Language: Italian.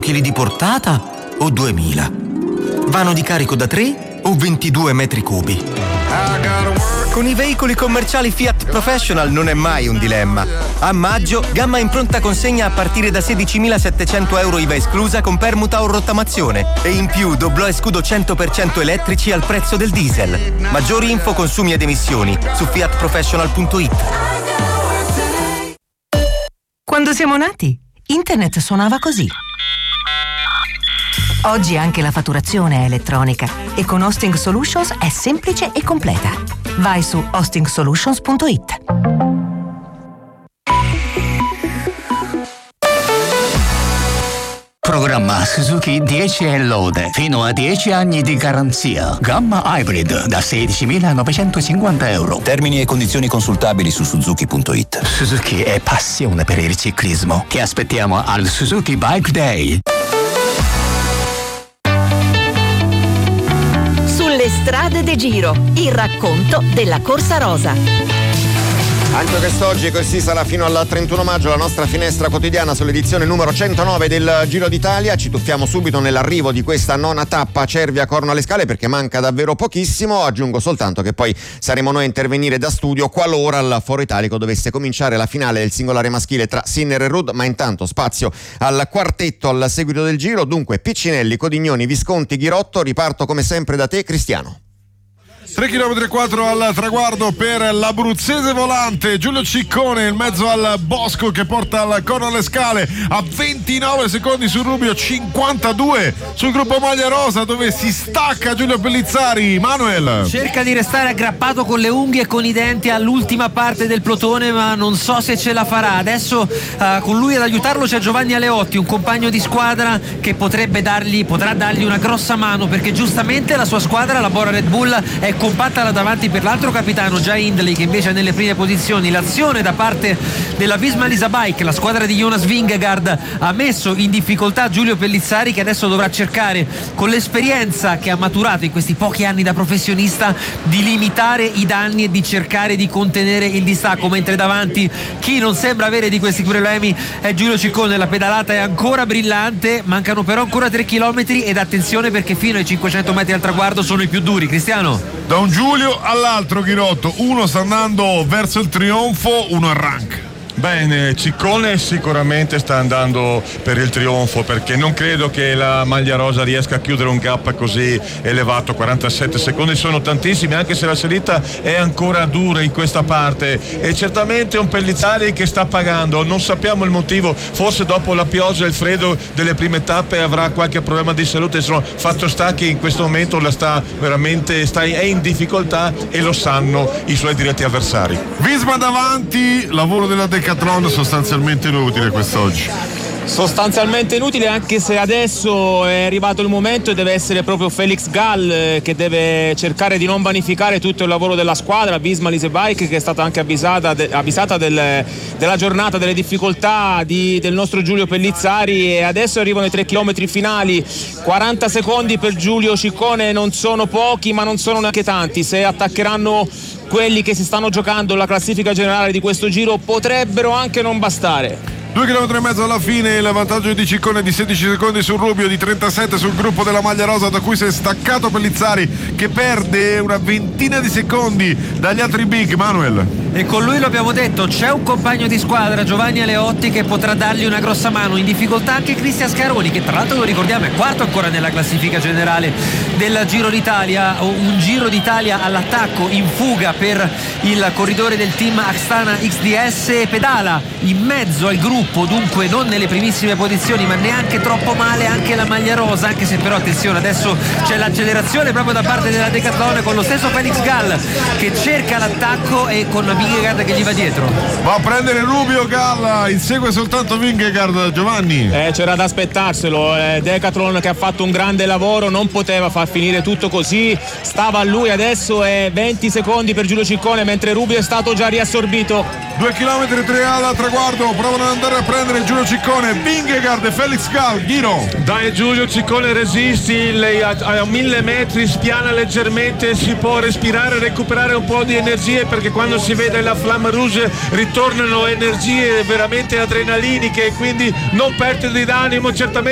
chili di portata o 2000? Vano di carico da 3 o 22 metri cubi? Con i veicoli commerciali Fiat Professional non è mai un dilemma. A maggio, gamma in pronta consegna a partire da 16.700 euro IVA esclusa con permuta o rottamazione. E in più doblò e scudo 100% elettrici al prezzo del diesel. Maggiori info, consumi ed emissioni su fiatprofessional.it. Quando siamo nati, internet suonava così. Oggi anche la fatturazione è elettronica e con Hosting Solutions è semplice e completa. Vai su hostingsolutions.it. Programma Suzuki 10 e Lode fino a 10 anni di garanzia. Gamma Hybrid da 16.950 euro. Termini e condizioni consultabili su Suzuki.it. Suzuki è passione per il ciclismo. Ti aspettiamo al Suzuki Bike Day. Sulle strade de Giro, il racconto della Corsa Rosa. Anche quest'oggi, così sarà fino al 31 maggio, la nostra finestra quotidiana sull'edizione numero 109 del Giro d'Italia. Ci tuffiamo subito nell'arrivo di questa nona tappa Cervia-Corno alle Scale, perché manca davvero pochissimo. Aggiungo soltanto che poi saremo noi a intervenire da studio qualora al Foro Italico dovesse cominciare la finale del singolare maschile tra Sinner e Rudd, ma intanto spazio al quartetto al seguito del Giro. Dunque Piccinelli, Codignoni, Visconti, Ghirotto. Riparto come sempre da te, Cristiano. 3 km e 4 al traguardo per l'abruzzese volante Giulio Ciccone in mezzo al bosco che porta al Corno alle Scale, a 29 secondi su Rubio, 52 sul gruppo maglia rosa dove si stacca Giulio Pellizzari. Manuel cerca di restare aggrappato con le unghie e con i denti all'ultima parte del plotone, ma non so se ce la farà. Adesso con lui ad aiutarlo c'è Giovanni Aleotti, un compagno di squadra che potrà dargli una grossa mano, perché giustamente la sua squadra, la Bora Red Bull, è compatta là davanti per l'altro capitano già Hindley, che invece è nelle prime posizioni. L'azione da parte della Visma Lisa Bike, la squadra di Jonas Vingegaard, ha messo in difficoltà Giulio Pellizzari, che adesso dovrà cercare, con l'esperienza che ha maturato in questi pochi anni da professionista, di limitare i danni e di cercare di contenere il distacco, mentre davanti chi non sembra avere di questi problemi è Giulio Ciccone. La pedalata è ancora brillante, mancano però ancora 3 chilometri ed attenzione perché fino ai 500 metri al traguardo sono i più duri. Cristiano? Da un Giulio all'altro Ghirotto, uno sta andando verso il trionfo, uno arranca. Bene, Ciccone sicuramente sta andando per il trionfo, perché non credo che la maglia rosa riesca a chiudere un gap così elevato. 47 secondi sono tantissimi, anche se la salita è ancora dura in questa parte, e certamente un Pellizzari che sta pagando, non sappiamo il motivo, forse dopo la pioggia e il freddo delle prime tappe avrà qualche problema di salute. Insomma, fatto sta che in questo momento è in difficoltà e lo sanno i suoi diretti avversari. Visma davanti, lavoro della Decathlon sostanzialmente inutile quest'oggi. Sostanzialmente inutile, anche se adesso è arrivato il momento e deve essere proprio Felix Gall che deve cercare di non vanificare tutto il lavoro della squadra. Visma Lise Bike, che è stata anche avvisata della giornata, delle difficoltà del nostro Giulio Pellizzari, e adesso arrivano i 3 chilometri finali. 40 secondi per Giulio Ciccone non sono pochi, ma non sono neanche tanti. Se attaccheranno quelli che si stanno giocando la classifica generale di questo Giro, potrebbero anche non bastare. 2 km e mezzo alla fine, il vantaggio di Ciccone di 16 secondi sul Rubio, di 37 sul gruppo della maglia rosa, da cui si è staccato Pellizzari, che perde una ventina di secondi dagli altri big. Manuel. E con lui, lo abbiamo detto, c'è un compagno di squadra, Giovanni Aleotti, che potrà dargli una grossa mano. In difficoltà anche Cristian Scaroni, che tra l'altro, lo ricordiamo, è quarto ancora nella classifica generale del Giro d'Italia. Un Giro d'Italia all'attacco, in fuga per il corridore del team Astana XDS, pedala in mezzo al gruppo, dunque non nelle primissime posizioni, ma neanche troppo male anche la maglia rosa, anche se però attenzione, adesso c'è l'accelerazione proprio da parte della Decathlon, con lo stesso Felix Gall che cerca l'attacco e con Vingegaard che gli va dietro. Va a prendere Rubio Gall, insegue soltanto Vingegaard. Giovanni. C'era da aspettarselo, Decathlon che ha fatto un grande lavoro, non poteva far finire tutto così, stava a lui. Adesso è 20 secondi per Giulio Ciccone, mentre Rubio è stato già riassorbito. 2 km e 3 al traguardo, provano ad andare a prendere Giulio Ciccone, Vingegaard e Felix Gall. Ghiro. Dai Giulio Ciccone, resisti, lei a 1000 metri spiana leggermente, si può respirare, recuperare un po' di energie, perché quando si vede la Flamme Rouge ritornano energie veramente adrenaliniche, quindi non perdere d'animo, certamente